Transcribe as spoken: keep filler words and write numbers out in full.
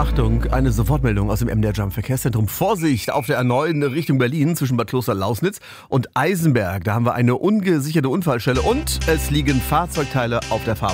Achtung, eine Sofortmeldung aus dem M D R Jump Verkehrszentrum. Vorsicht auf der A neun Richtung Berlin zwischen Bad Kloster-Lausnitz und Eisenberg. Da haben wir eine ungesicherte Unfallstelle und es liegen Fahrzeugteile auf der Fahrbahn.